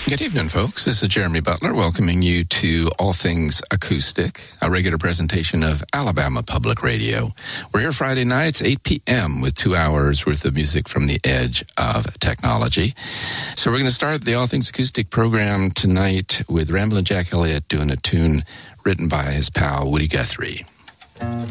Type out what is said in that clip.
Good evening, folks. This is Jeremy Butler welcoming you to All Things Acoustic, a regular presentation of Alabama Public Radio. We're here Friday nights, 8 p.m., with 2 hours worth of music from the edge of technology. So we're going to start the All Things Acoustic program tonight with Ramblin' Jack Elliott doing a tune written by his pal Woody Guthrie.